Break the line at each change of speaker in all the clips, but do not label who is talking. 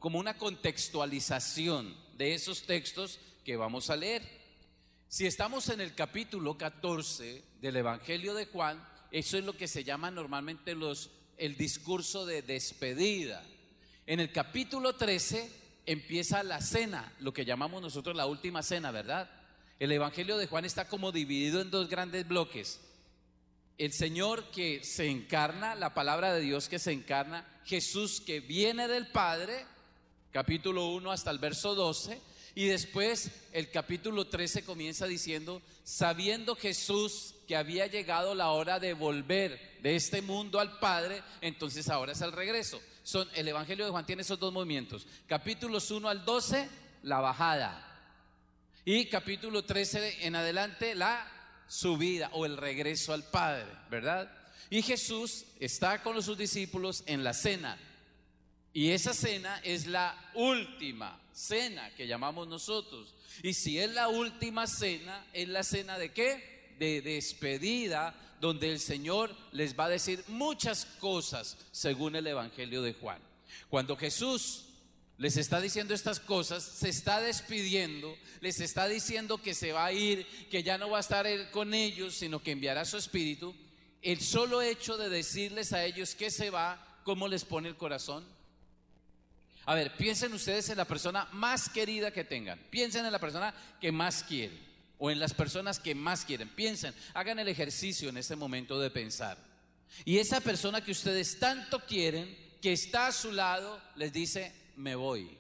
como una contextualización de esos textos que vamos a leer. Si estamos en el capítulo 14 del Evangelio de Juan, eso es lo que se llama normalmente el discurso de despedida. En el capítulo 13 empieza la cena, lo que llamamos nosotros la última cena, ¿verdad? El Evangelio de Juan está como dividido en dos grandes bloques. El Señor que se encarna, la palabra de Dios que se encarna, Jesús que viene del Padre, capítulo 1 hasta el verso 12, y después el capítulo 13 comienza diciendo, sabiendo Jesús que había llegado la hora de volver de este mundo al Padre, entonces ahora es el regreso. El Evangelio de Juan tiene esos dos movimientos, capítulos 1 al 12, la bajada, y capítulo 13 en adelante, la subida o el regreso al Padre, ¿verdad? Y Jesús está con sus discípulos en la cena, y esa cena es la última cena que llamamos nosotros. Y si es la última cena, ¿es la cena de qué? De despedida, donde el Señor les va a decir muchas cosas según el Evangelio de Juan. Cuando Jesús les está diciendo estas cosas, se está despidiendo, les está diciendo que se va a ir, que ya no va a estar Él con ellos, sino que enviará su Espíritu. El solo hecho de decirles a ellos que se va, ¿cómo les pone el corazón? A ver, piensen ustedes en la persona más querida que tengan. Piensen en la persona que más quieren o en las personas que más quieren. Piensen, hagan el ejercicio en ese momento de pensar. Y esa persona que ustedes tanto quieren, que está a su lado, les dice, me voy.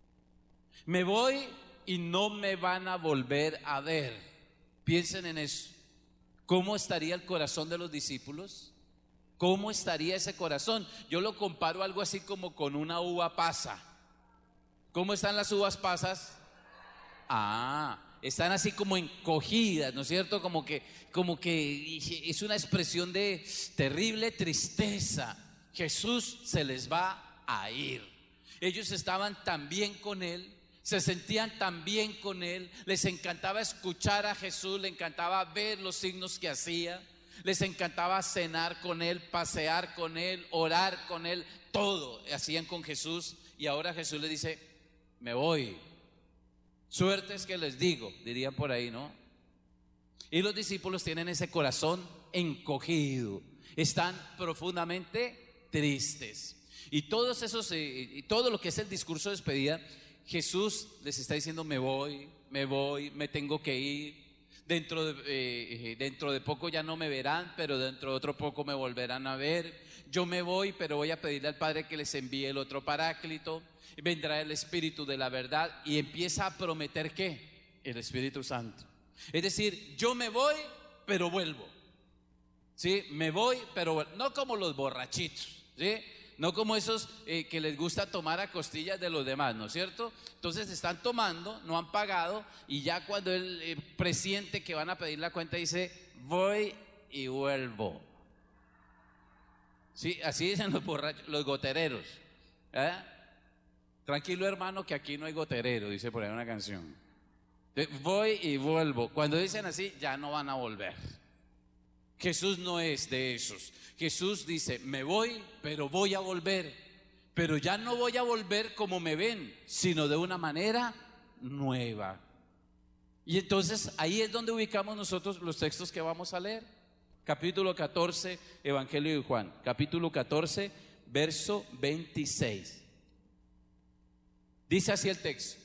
Me voy y no me van a volver a ver. Piensen en eso. ¿Cómo estaría el corazón de los discípulos? ¿Cómo estaría ese corazón? Yo lo comparo algo así como con una uva pasa. ¿Cómo están las uvas pasas? Están así como encogidas, ¿no es cierto? Como que es una expresión de terrible tristeza. Jesús se les va a ir. Ellos estaban tan bien con Él, se sentían tan bien con Él, les encantaba escuchar a Jesús, les encantaba ver los signos que hacía. Les encantaba cenar con Él, pasear con Él, orar con Él, todo hacían con Jesús. Y ahora Jesús les dice, me voy. Suerte es que les digo, dirían por ahí, ¿no? Y los discípulos tienen ese corazón encogido, están profundamente tristes. Y todos esos, y todo lo que es el discurso de despedida, Jesús les está diciendo, me voy, me tengo que ir. Dentro de poco ya no me verán, pero dentro de otro poco me volverán a ver. Yo me voy, pero voy a pedirle al Padre que les envíe el otro Paráclito. Vendrá el Espíritu de la verdad y empieza a prometer ¿qué? El Espíritu Santo. Es decir, yo me voy, pero vuelvo. ¿Sí? Me voy, pero vuelvo. No como los borrachitos, ¿sí? No como esos que les gusta tomar a costillas de los demás, ¿no es cierto? Entonces están tomando, no han pagado, y ya cuando él presiente que van a pedir la cuenta dice, voy y vuelvo. Sí, así dicen los borrachos, los gotereros. Tranquilo hermano que aquí no hay goterero, dice por ahí una canción. Voy y vuelvo. Cuando dicen así, ya no van a volver. Jesús no es de esos. Jesús dice, me voy, pero voy a volver. Pero ya no voy a volver como me ven, sino de una manera nueva. Y entonces ahí es donde ubicamos nosotros los textos que vamos a leer. Capítulo 14, Evangelio de Juan. Capítulo 14, verso 26. Dice así el texto.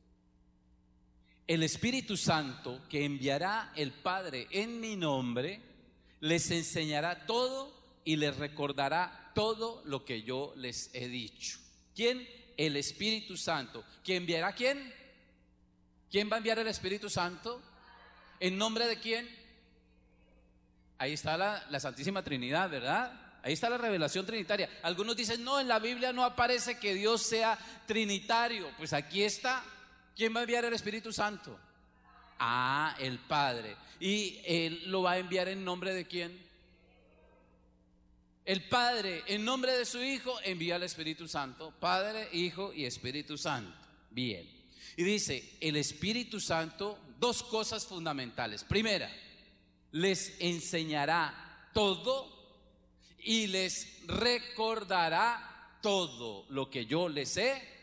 El Espíritu Santo que enviará el Padre en mi nombre les enseñará todo y les recordará todo lo que yo les he dicho. ¿Quién? El Espíritu Santo. ¿Quién enviará a quién? ¿Quién va a enviar el Espíritu Santo? ¿En nombre de quién? Ahí está la Santísima Trinidad, ¿verdad? Ahí está la revelación trinitaria. Algunos dicen, no, en la Biblia no aparece que Dios sea trinitario. Pues aquí está. ¿Quién va a enviar el Espíritu Santo? El Padre. ¿Y Él lo va a enviar en nombre de quién? El Padre, en nombre de su Hijo, envía al Espíritu Santo. Padre, Hijo y Espíritu Santo. Bien. Y dice, el Espíritu Santo, dos cosas fundamentales. Primera, les enseñará todo y les recordará todo lo que yo les he